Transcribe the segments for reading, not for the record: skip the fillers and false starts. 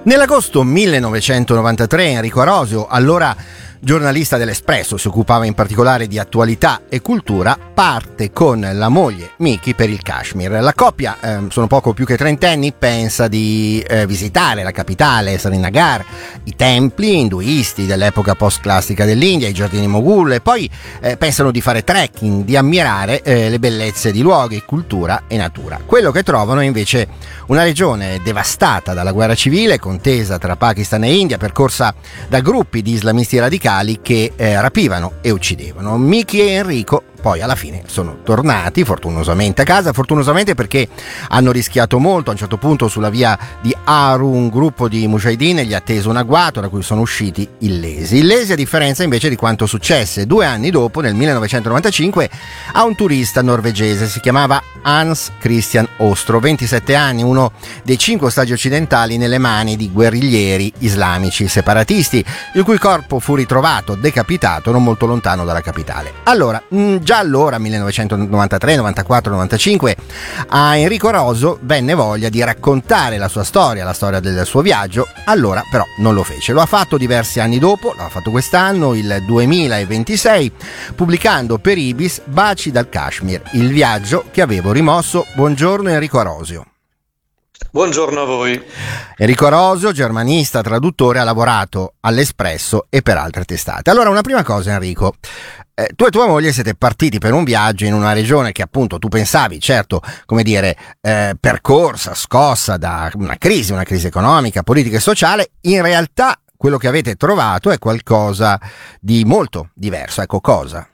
Nell'agosto 1993 Enrico Arosio, allora giornalista dell'Espresso, si occupava in particolare di attualità e cultura, parte con la moglie Miki per il Kashmir. La coppia, sono poco più che trentenni, pensa di visitare la capitale, Srinagar, i templi induisti dell'epoca post-classica dell'India, i giardini Moghul, e poi pensano di fare trekking, di ammirare le bellezze di luoghi, cultura e natura. Quello che trovano è invece una regione devastata dalla guerra civile, contesa tra Pakistan e India, percorsa da gruppi di islamisti radicali che rapivano e uccidevano. Miki e Enrico poi alla fine sono tornati fortunosamente a casa, fortunosamente perché hanno rischiato molto. A un certo punto sulla via di Aru un gruppo di mujahideen gli ha teso un agguato da cui sono usciti illesi, a differenza invece di quanto successe 2 anni dopo, nel 1995, a un turista norvegese. Si chiamava Hans Christian Ostro, 27 anni, uno dei 5 ostaggi occidentali nelle mani di guerriglieri islamici separatisti, il cui corpo fu ritrovato decapitato non molto lontano dalla capitale. Allora, 1993, 94, 95, a Enrico Arosio venne voglia di raccontare la sua storia, la storia del suo viaggio. Allora però non lo fece. Lo ha fatto diversi anni dopo, l'ha fatto quest'anno, il 2026, pubblicando per Ibis Baci dal Kashmir, il viaggio che avevo rimosso. Buongiorno Enrico Arosio. Buongiorno a voi. Enrico Arosio, germanista, traduttore, ha lavorato all'Espresso e per altre testate. Allora, una prima cosa, Enrico, tu e tua moglie siete partiti per un viaggio in una regione che appunto tu pensavi, certo, come dire, percorsa, scossa da una crisi economica, politica e sociale. In realtà quello che avete trovato è qualcosa di molto diverso. Ecco, cosa?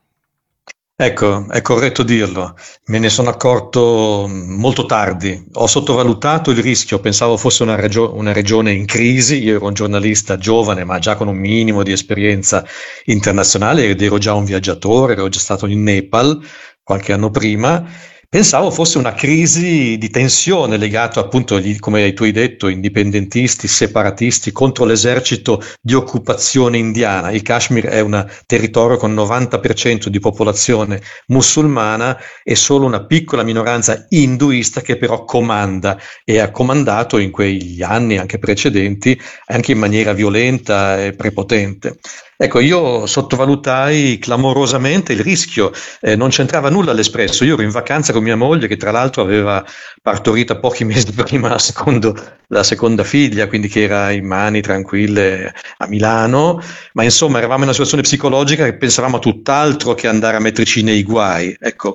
Ecco, è corretto dirlo. Me ne sono accorto molto tardi. Ho sottovalutato il rischio, pensavo fosse una regione in crisi. Io ero un giornalista giovane, ma già con un minimo di esperienza internazionale, ed ero già un viaggiatore, ero già stato in Nepal qualche anno prima. Pensavo fosse una crisi di tensione legata appunto, come tu hai detto, indipendentisti, separatisti contro l'esercito di occupazione indiana. Il Kashmir è un territorio con 90% di popolazione musulmana e solo una piccola minoranza induista che però comanda, e ha comandato in quegli anni anche precedenti anche in maniera violenta e prepotente. Ecco, io sottovalutai clamorosamente il rischio, non c'entrava nulla all'Espresso. Io ero in vacanza con mia moglie, che tra l'altro aveva partorito pochi mesi prima la seconda figlia, quindi che era in mani tranquille a Milano, ma insomma eravamo in una situazione psicologica che pensavamo a tutt'altro che andare a metterci nei guai. Ecco,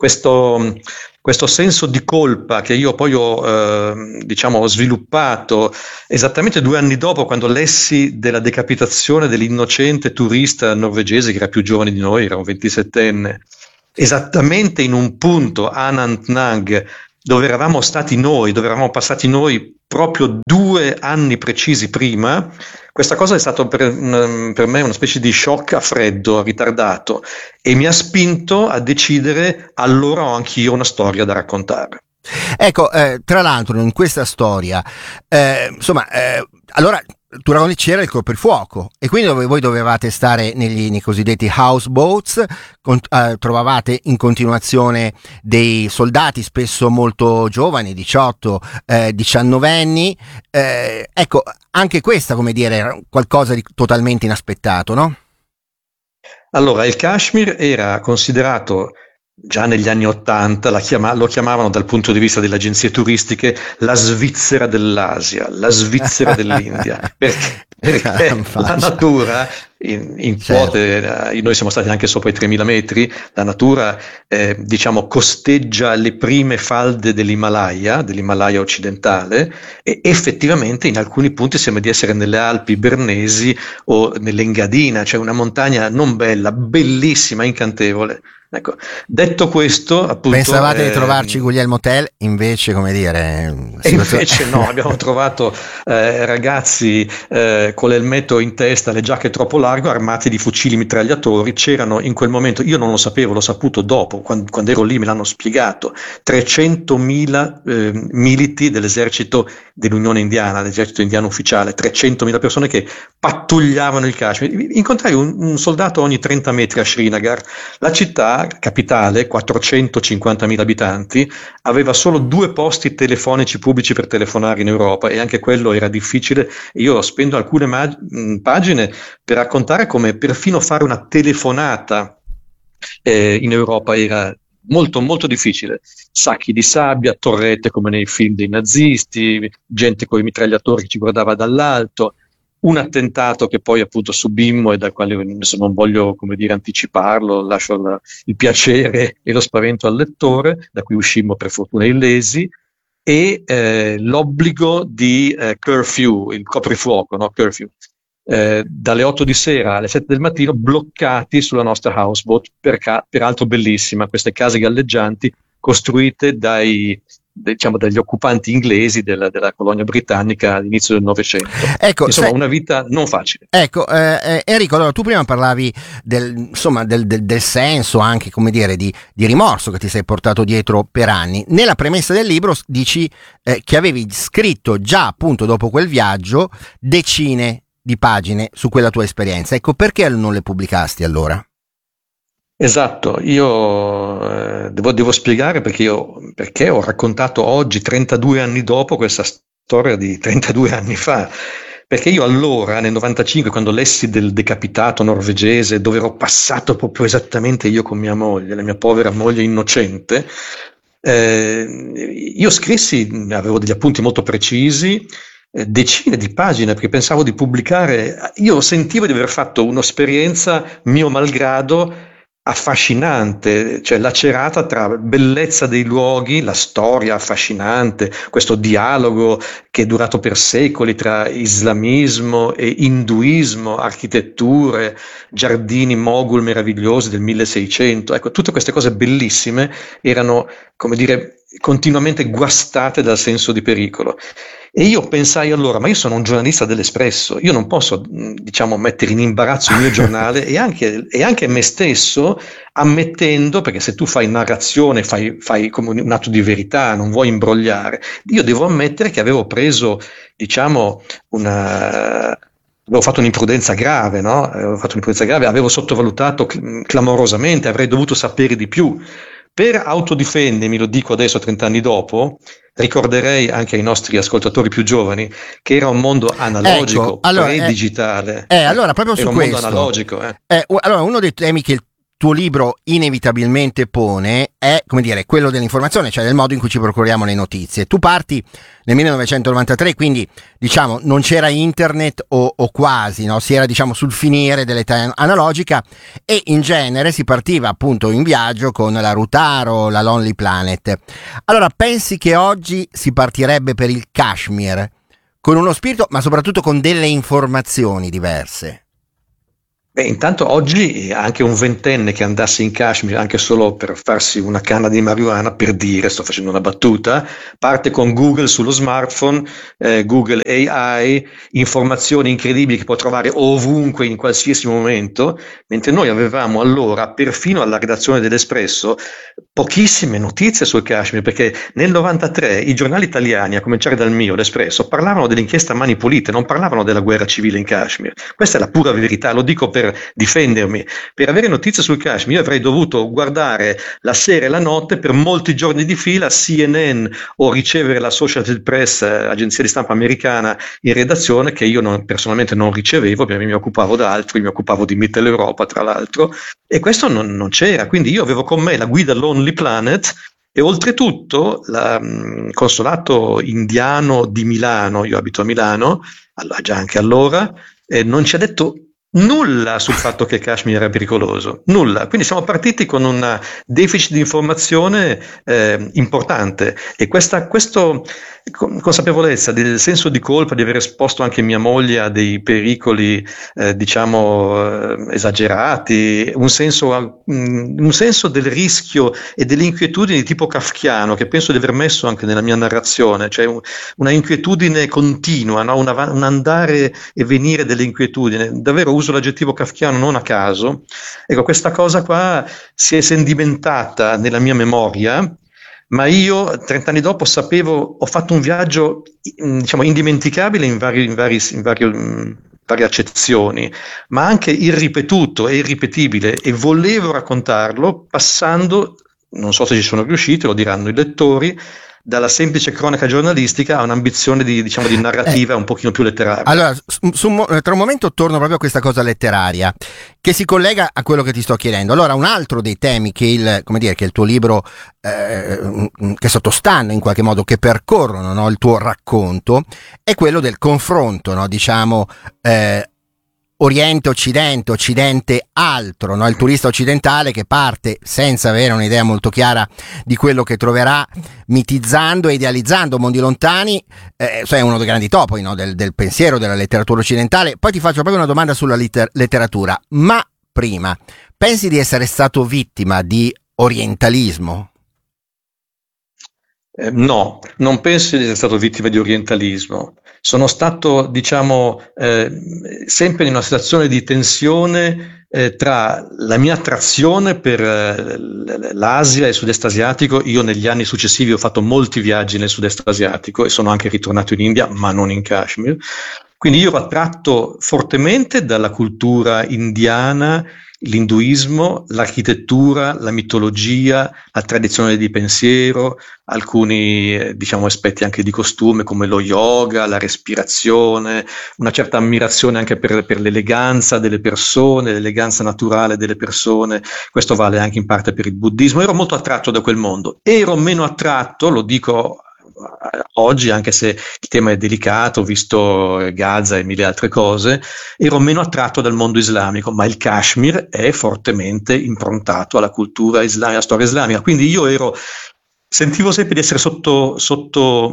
questo senso di colpa che io poi ho sviluppato esattamente 2 anni dopo, quando lessi della decapitazione dell'innocente turista norvegese che era più giovane di noi, era un 27enne, esattamente in un punto, Anantnag, dove eravamo stati noi, dove eravamo passati noi proprio 2 anni precisi prima. Questa cosa è stato per me una specie di shock a freddo, ritardato, e mi ha spinto a decidere: allora ho anch'io una storia da raccontare. Ecco, tra l'altro in questa storia, allora tu racconti c'era il coprifuoco e quindi voi dovevate stare nei cosiddetti houseboats, trovavate in continuazione dei soldati spesso molto giovani, 18, 19enni, ecco, anche questa, come dire, era qualcosa di totalmente inaspettato, no? Allora, il Kashmir era considerato già negli anni '80, lo chiamavano dal punto di vista delle agenzie turistiche la Svizzera dell'Asia, la Svizzera dell'India, perché la natura, in quote, noi siamo stati anche sopra i 3000 metri, la natura costeggia le prime falde dell'Himalaya occidentale, e effettivamente in alcuni punti sembra di essere nelle Alpi Bernesi o nell'Engadina, cioè una montagna non bella, bellissima, incantevole. Ecco, detto questo, appunto, pensavate di trovarci Guglielmo Tell, invece, come dire, invece no, abbiamo trovato ragazzi con l'elmetto in testa, le giacche troppo largo, armati di fucili mitragliatori. C'erano in quel momento, io non lo sapevo, l'ho saputo dopo, quando ero lì me l'hanno spiegato, 300.000 militi dell'esercito dell'Unione Indiana, l'esercito indiano ufficiale, 300.000 persone che pattugliavano il Kashmir. Incontrai un soldato ogni 30 metri a Srinagar. La città la capitale, 450.000 abitanti, aveva solo 2 posti telefonici pubblici per telefonare in Europa e anche quello era difficile. Io spendo alcune pagine per raccontare come perfino fare una telefonata in Europa era molto molto difficile. Sacchi di sabbia, torrette come nei film dei nazisti, gente con i mitragliatori che ci guardava dall'alto, un attentato che poi appunto subimmo e dal quale adesso non voglio, come dire, anticiparlo, lascio il piacere e lo spavento al lettore, da cui uscimmo per fortuna illesi, e l'obbligo di curfew, il coprifuoco, no? Curfew. Dalle 8 di sera alle 7 del mattino bloccati sulla nostra houseboat, peraltro bellissima, queste case galleggianti costruite dagli occupanti inglesi della colonia britannica all'inizio del Novecento. Ecco, insomma, una vita non facile. Ecco, Enrico, allora tu prima parlavi del senso anche, come dire, di rimorso che ti sei portato dietro per anni. Nella premessa del libro dici che avevi scritto già appunto dopo quel viaggio decine di pagine su quella tua esperienza. Ecco, perché non le pubblicasti allora? Esatto, io devo spiegare perché ho raccontato oggi, 32 anni dopo, questa storia di 32 anni fa. Perché io allora, nel 95, quando lessi del decapitato norvegese, dove ero passato proprio esattamente io con mia moglie, la mia povera moglie innocente, io scrissi, avevo degli appunti molto precisi, decine di pagine, perché pensavo di pubblicare. Io sentivo di aver fatto un'esperienza, mio malgrado, affascinante, cioè lacerata tra bellezza dei luoghi, la storia affascinante, questo dialogo che è durato per secoli tra islamismo e induismo, architetture, giardini mogul meravigliosi del 1600. Ecco, tutte queste cose bellissime erano, come dire, continuamente guastate dal senso di pericolo. E io pensai allora, ma io sono un giornalista dell'Espresso, io non posso, diciamo, mettere in imbarazzo il mio giornale e anche me stesso, ammettendo, perché se tu fai narrazione, fai come un atto di verità, non vuoi imbrogliare, io devo ammettere che avevo preso, diciamo, avevo fatto un'imprudenza grave, no? Avevo sottovalutato clamorosamente, avrei dovuto sapere di più. Per autodifendermi, lo dico adesso 30 anni dopo, ricorderei anche ai nostri ascoltatori più giovani che era un mondo analogico, ecco, allora, pre-digitale. Allora, proprio era su un questo, mondo analogico. Allora, uno dei temi che il tuo libro inevitabilmente pone è, come dire, quello dell'informazione, cioè del modo in cui ci procuriamo le notizie. Tu parti nel 1993, quindi diciamo non c'era internet o quasi, no? Si era, diciamo, sul finire dell'età analogica e in genere si partiva appunto in viaggio con la Rutaro, la Lonely Planet. Allora, pensi che oggi si partirebbe per il Kashmir con uno spirito, ma soprattutto con delle informazioni diverse? Beh, intanto oggi anche un ventenne che andasse in Kashmir anche solo per farsi una canna di marijuana, per dire, sto facendo una battuta, parte con Google sullo smartphone, Google AI, informazioni incredibili che può trovare ovunque in qualsiasi momento, mentre noi avevamo allora, perfino alla redazione dell'Espresso, pochissime notizie sul Kashmir, perché nel 93 i giornali italiani, a cominciare dal mio, l'Espresso, parlavano dell'inchiesta a Mani Pulite, non parlavano della guerra civile in Kashmir. Questa è la pura verità, lo dico per difendermi. Per avere notizie sul Kashmir io avrei dovuto guardare la sera e la notte per molti giorni di fila CNN o ricevere la Associated Press, agenzia di stampa americana, in redazione, che io personalmente non ricevevo perché mi occupavo d'altro, mi occupavo di Mitteleuropa tra l'altro, e questo non c'era. Quindi io avevo con me la guida Lonely Planet e oltretutto il consolato indiano di Milano, io abito a Milano, già anche allora, non ci ha detto nulla sul fatto che Kashmir era pericoloso, nulla. Quindi siamo partiti con un deficit di informazione importante e questa consapevolezza del senso di colpa di aver esposto anche mia moglie a dei pericoli esagerati, un senso del rischio e delle inquietudini di tipo kafkiano che penso di aver messo anche nella mia narrazione, cioè una inquietudine continua, no? Un andare e venire delle inquietudini. Davvero uso l'aggettivo kafkiano non a caso. Ecco, questa cosa qua si è sedimentata nella mia memoria, ma io 30 anni dopo ho fatto un viaggio, diciamo, indimenticabile in vari varie accezioni, ma anche il ripetuto e irripetibile, e volevo raccontarlo passando, non so se ci sono riusciti, lo diranno i lettori, dalla semplice cronaca giornalistica a un'ambizione di, diciamo, di narrativa un pochino più letteraria. Allora, tra un momento torno proprio a questa cosa letteraria, che si collega a quello che ti sto chiedendo. Allora, un altro dei temi che il tuo libro, che sottostanno in qualche modo, che percorrono, no, il tuo racconto, è quello del confronto, no, diciamo, Oriente-Occidente, Occidente-altro, no? Il turista occidentale che parte senza avere un'idea molto chiara di quello che troverà, mitizzando e idealizzando mondi lontani, è uno dei grandi topoi, no? del pensiero, della letteratura occidentale. Poi ti faccio proprio una domanda sulla letteratura, ma prima, pensi di essere stato vittima di orientalismo? No, non penso di essere stato vittima di orientalismo. Sono stato, diciamo, sempre in una situazione di tensione tra la mia attrazione per l'Asia e il sud-est asiatico. Io negli anni successivi ho fatto molti viaggi nel sud-est asiatico e sono anche ritornato in India, ma non in Kashmir. Quindi io ero attratto fortemente dalla cultura indiana, l'induismo, l'architettura, la mitologia, la tradizione di pensiero, alcuni diciamo aspetti anche di costume come lo yoga, la respirazione, una certa ammirazione anche per l'eleganza delle persone, l'eleganza naturale delle persone. Questo vale anche in parte per il buddismo. Ero molto attratto da quel mondo. Ero meno attratto, lo dico oggi, anche se il tema è delicato, visto Gaza e mille altre cose, ero meno attratto dal mondo islamico, ma il Kashmir è fortemente improntato alla cultura islamica, alla storia islamica, quindi io sentivo sempre di essere sotto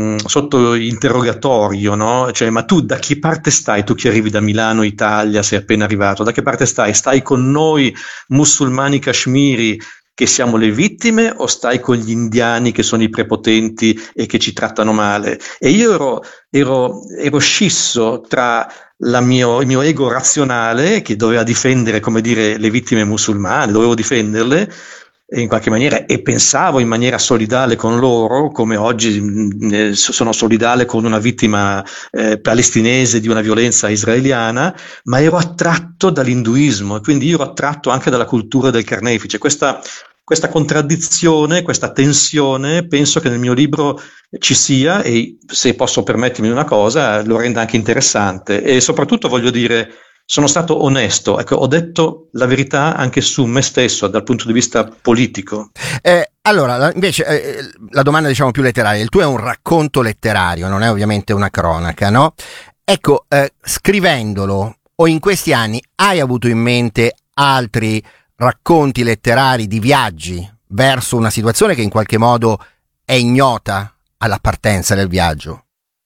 interrogatorio, no? Cioè, ma tu da che parte stai? Tu che arrivi da Milano, Italia, sei appena arrivato, da che parte stai? Stai con noi musulmani kashmiri che siamo le vittime, o stai con gli indiani che sono i prepotenti e che ci trattano male? E io ero scisso tra il mio ego razionale, che doveva difendere, come dire, le vittime musulmane, dovevo difenderle in qualche maniera, e pensavo in maniera solidale con loro, come oggi sono solidale con una vittima palestinese di una violenza israeliana, ma ero attratto dall'induismo, e quindi io ero attratto anche dalla cultura del carnefice. Questa contraddizione, questa tensione, penso che nel mio libro ci sia, e se posso permettermi una cosa, lo renda anche interessante. E soprattutto voglio dire, sono stato onesto, ecco, ho detto la verità anche su me stesso dal punto di vista politico. Allora, invece, la domanda, diciamo, più letteraria. Il tuo è un racconto letterario, non è ovviamente una cronaca, no? Ecco, scrivendolo, o in questi anni, hai avuto in mente altri racconti letterari di viaggi verso una situazione che in qualche modo è ignota alla partenza del viaggio?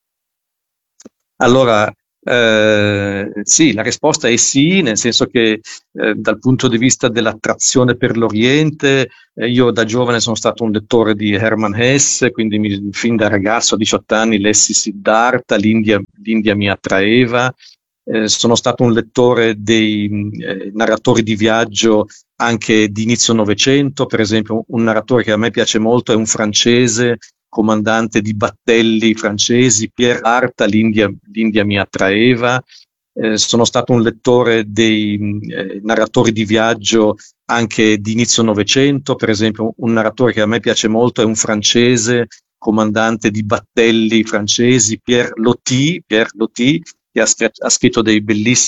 Allora, sì, la risposta è sì, nel senso che dal punto di vista dell'attrazione per l'Oriente, io da giovane sono stato un lettore di Hermann Hesse, quindi fin da ragazzo a 18 anni lessi Siddhartha, l'India mi attraeva. Sono stato un lettore dei narratori di viaggio anche di inizio Novecento. Per esempio, un narratore che a me piace molto è un francese, comandante di battelli francesi, Pierre Arta, l'India mi attraeva. Sono stato un lettore dei narratori di viaggio anche di inizio Novecento. Per esempio, un narratore che a me piace molto è un francese, comandante di battelli francesi, Pierre Loti, che ha scritto dei bellissimi